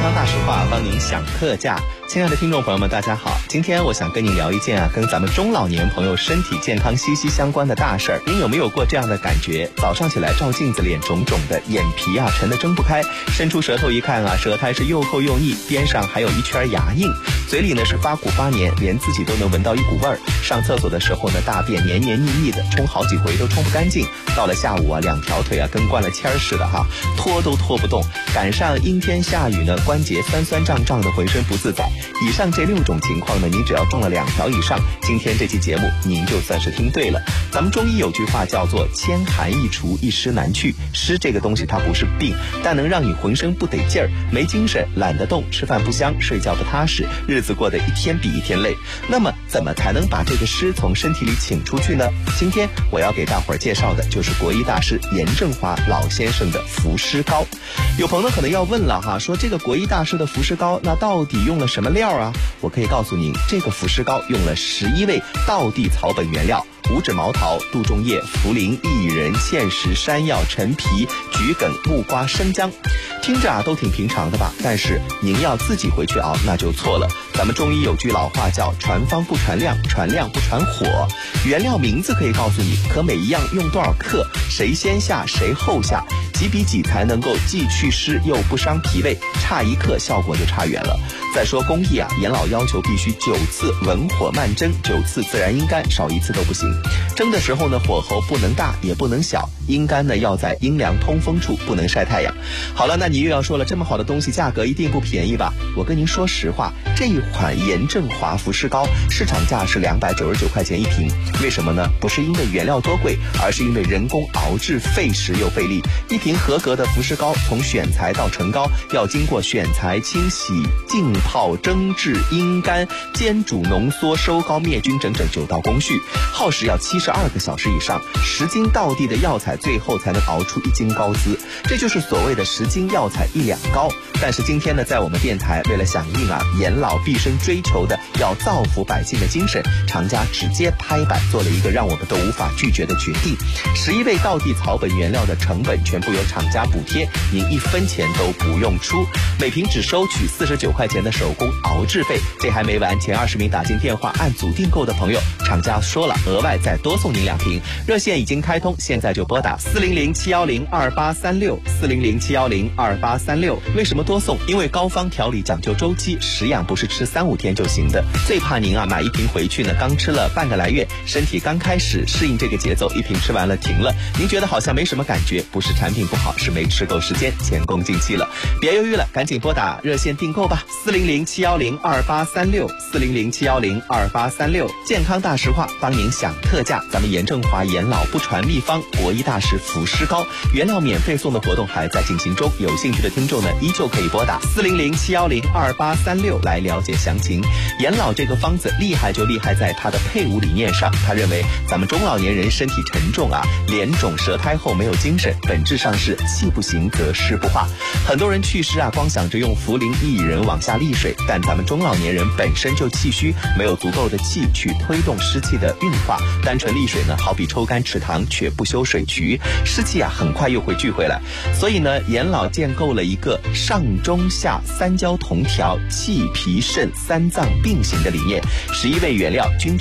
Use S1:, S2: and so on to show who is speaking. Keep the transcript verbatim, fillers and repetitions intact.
S1: 康大实话帮您享特价。亲爱的听众朋友们，大家好，今天我想跟您聊一件啊，跟咱们中老年朋友身体健康息息相关的大事儿。您有没有过这样的感觉？早上起来照镜子，脸肿肿的，眼皮啊沉得睁不开，伸出舌头一看啊，舌苔是又厚又腻，边上还有一圈牙印，嘴里呢是发苦发黏，连自己都能闻到一股味儿。上厕所的时候呢，大便黏黏腻腻的，冲好几回都冲不干净。到了下午啊，两条腿啊跟灌了铅儿似的哈，拖都拖不动。赶上阴天下雨呢，关节酸酸胀胀的，浑身不自在。以上这六种情况呢，您只要中了两条以上，今天这期节目您就算是听对了。咱们中医有句话叫做千寒易除，一湿难去。湿这个东西它不是病，但能让你浑身不得劲儿，没精神，懒得动，吃饭不香，睡觉不踏实，日子过得一天比一天累。那么怎么才能把这个湿从身体里请出去呢？今天我要给大伙儿介绍的就是国医大师严正华老先生的伏湿膏。有朋友可能要问了哈，说这个国医大师的伏湿膏那到底用了什么料啊？我可以告诉您，这个伏湿膏用了十一味道地草本原料：五指毛桃、杜仲叶、茯苓、薏仁、芡实、山药、陈皮、桔梗、木瓜、生姜。听着啊都挺平常的吧，但是您要自己回去熬那就错了。咱们中医有句老话叫传方不传量，传量不传火。原料名字可以告诉你，可每一样用多少克，谁先下谁后下，几比几才能够既去湿又不伤脾胃，差一克效果就差远了。再说工艺啊，严老要求必须九次文火慢蒸，九次自然阴干，少一次都不行。蒸的时候呢，火候不能大也不能小，阴干呢要在阴凉通风处，不能晒太阳。好了，那你又要说了，这么好的东西价格一定不便宜吧？我跟您说实话，这一款严正华伏湿膏市场价是两百九十九块钱一瓶。为什么呢？不是因为原料多贵，而是因为人工熬制费时又费力。一瓶合格的伏湿膏从选材到成膏要经过选材、清洗、浸泡、蒸制、阴干、煎煮、浓缩、收膏、灭菌整整九道工序，耗时要七十二个小时以上。十斤道地的药材，最后才能熬出一斤膏姿，这就是所谓的十斤药材一两膏。但是今天呢，在我们电台为了响应啊严老毕生追求的要造福百姓的精神，厂家直接拍板做了一个让我们都无法拒绝的决定：十一味道地草本原料的成本全部由厂家补贴，您一分钱都不用出，每瓶只收取四十九块钱的手工熬制费。这还没完，前二十名打进电话按组订购的朋友，厂家说了额外再多送您两瓶。热线已经开通，现在就拨打四零零七幺零二八三六四零零七幺零二八三六。为什么多送？因为膏方调理讲究周期，食养不是吃三五天就行的。最怕您啊买一瓶回去呢，刚吃了半个来月，身体刚开始适应这个节奏，一瓶吃完了停了，您觉得好像没什么感觉，不是产品不好，是没吃够时间，前功尽弃了。别犹豫了，赶紧拨打热线订购吧，四零零七幺零二八三六四零零七幺零二八三六。健康大实话帮您享特价，咱们严正华严老不传秘方国医大师伏湿膏原料免费送的活动还在进行中，有兴趣的听众呢依旧可以拨打四零零七幺零二八三六来了解详情。严老这个方子厉害就厉害在它的配伍理念上，他认为咱们中老年人身体沉重啊，脸肿舌苔厚没有精神，本质上是气不行则湿不化。很多人祛湿啊光想着用茯苓薏仁往下利水，但咱们中老年人本身就气虚，没有足够的气去推动湿气的运化，单纯利水呢好比抽干池塘却不修水渠，湿气啊很快又会聚回来。所以呢，严老建构了一个上中下三焦同调、气脾肾三脏并行的理念，十一味原料均